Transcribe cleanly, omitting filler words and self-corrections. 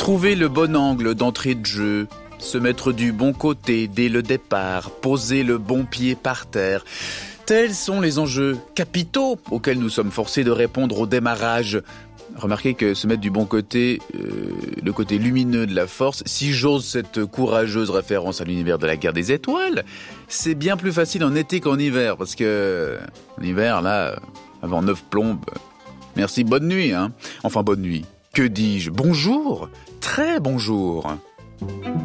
Trouver le bon angle d'entrée de jeu, se mettre du bon côté dès le départ, poser le bon pied par terre. Tels sont les enjeux capitaux auxquels nous sommes forcés de répondre au démarrage. Remarquez que se mettre du bon côté, le côté lumineux de la force, si j'ose cette courageuse référence à l'univers de la guerre des étoiles, c'est bien plus facile en été qu'en hiver, parce que en hiver, là, avant 9 plombes, merci, bonne nuit, hein. Enfin, bonne nuit. Que dis-je? Bonjour, très bonjour.